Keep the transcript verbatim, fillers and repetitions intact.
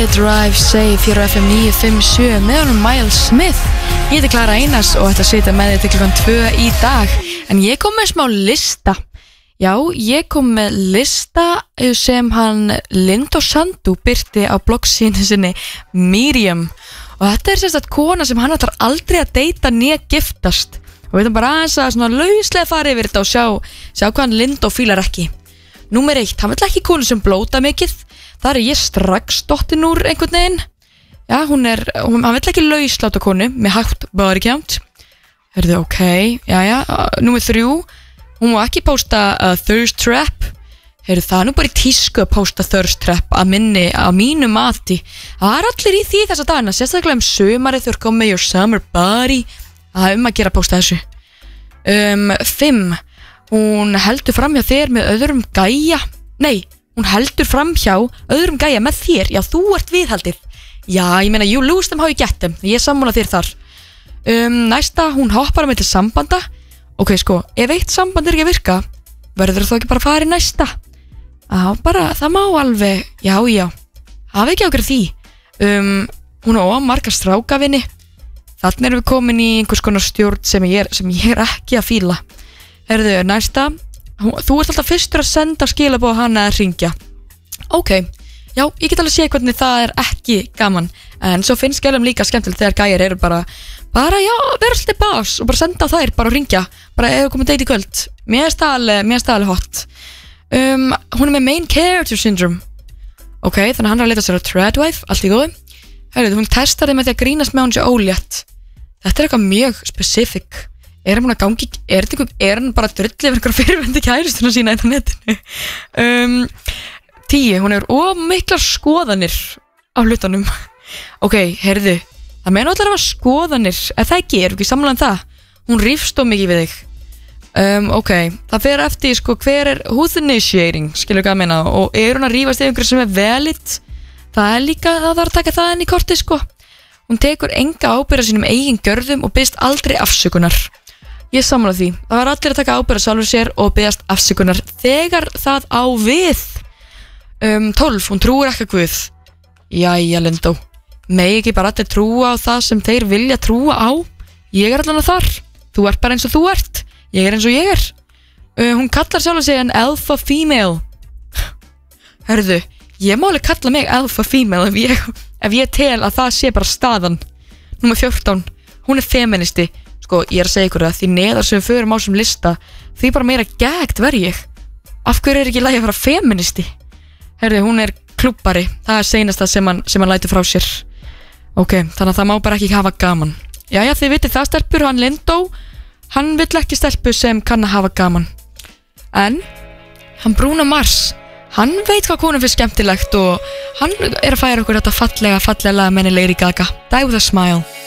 Drive Safe hér á F M níu fimm sjö með honum Miles Smith. Ég heiti Klara Einars og ætla að sitja með þig til klukkan tvö í dag. En ég kom með smá lista. Já, ég kom með lista sem hann Lindo Sandu birti á bloggsíðunni sinni Medium. Og þetta er sérstætt kona sem hann ætlar aldrei að deyta né giftast. Og við veitum bara aðeins að svona lauslega fara yfir þetta og sjá, sjá hvað hann Lindo fílar ekki. Númer eitt, hann vill ekki konu sem blóta mikið. Það er ég strax dottin úr einhvern veginn. Já, hún er, hún, hann vill ekki lausláta konu með hægt body count. Herðu, ok, já, já, númer þrjú, hún má ekki posta uh, thirst trap. Herðu, það er nú bara í tísku að posta thirst trap að minni, að mínu mati. Það er allir í því þessa dagina, sérstaklega um sumarið þegar komið your summer body. Það er um að gera að posta þessu. Um, fimm, hún heldur fram hjá þér með öðrum gæja. Nei, hún heldur fram hjá öðrum gæja með þér. Já, þú ert viðhaldið. Já, ég meina, you lose them how you get them. Ég sammála þér þar. um, Næsta, hún hoppar á milli sambanda. Ok, sko, ef eitt samband er ekki að virka, verður þú ekki bara að fara í næsta? Já, bara, það má alveg. Já, já, hafa ekki ákveð því. um, Hún á marga strákavinni. Þannig erum við komin í einhvers konar stjórn sem ég er, sem ég er ekki að fíla. Herðu, næsta, þú ert alltaf fyrstur að senda skilaboð hana að hringja. Ok, já, ég get alveg sé hvernig það er ekki gaman. En svo finnst gælum líka skemmtilegt þegar gæjar eru bara Bara, já, vera alltaf bás og bara senda þær, bara að hringja. Bara, ef þú komið date í kvöld. Mér er staðalega, mér er staðalega hot. um, Hún er með main character syndrome. Ok, þannig að hann er að leita sér á Treadwife. Allt í góðu. Hörðu, hún testar þig með því að grínast með hún sé ólétt. Þetta er eitthvað mjög specific. Er hann búin að gangi, er þetta einhver, er hann bara drullið yfir einhverja fyrirvendi kærustuna sína í það netinu? Um, tíu, hún hefur ómiklar skoðanir á hlutunum. Ok, heyrðu, það meina allar að hafa skoðanir, ef það ekki, er ekki sammála um það? Hún rífst of mikið við þig. Um, ok, það fer eftir, sko, hver er who's initiating, skilur hvað að meina, og er hún að rífast yfir einhverju sem er valid? Það er líka, það þarf að taka það inn í kortið, sko. Hún tekur enga ábyrgð á sínum eigin gjörðum og biðst aldrei afsökunar. Ég sammála því. Það var allir að taka ábyrgð á sjálfur sér og biðjast afsökunar þegar það á við. Um, tólf, hún trúir ekki að Guð. Jæja, Lindó. Megi ekki bara allir trúa á það sem þeir vilja trúa á. Ég er allan að þar. Þú ert bara eins og þú ert. Ég er eins og ég er. Uh, hún kallar sjálf sig en alpha female. Hörðu, ég má alveg kalla mig alpha female ef ég, ef ég tel að það sé bara staðan. Númer fjórtán, hún er feministi. Sko, ég er að segja ykkur það, því neðar sem við förum á sem lista, því bara meira gægt verð ég. Af hverju er ekki í lagi að fara feministi? Herðu, hún er klubbari, það er seinasta sem hann, sem hann lætur frá sér. Ok, þannig að það má bara ekki hafa gaman. Jæja, þið vitið það, stelpur, hann Lindó, hann vill ekki stelpu sem kann að hafa gaman. En, hann Bruno Mars, hann veit hvað konum finnst skemmtilegt og hann er að færa okkur þetta fallega, fallega lag með henni Lady Gaga. Die with a smile.